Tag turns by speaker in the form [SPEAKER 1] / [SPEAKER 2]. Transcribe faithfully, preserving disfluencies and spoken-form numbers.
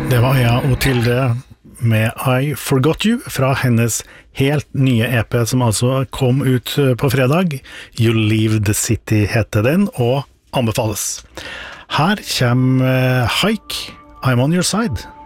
[SPEAKER 1] Det var Aya og Tilde med I Forgot You fra hennes helt nye E P som altså kom ut på fredag. You Leave the City heter den og anbefales. Her kommer Haik, I'm on your side.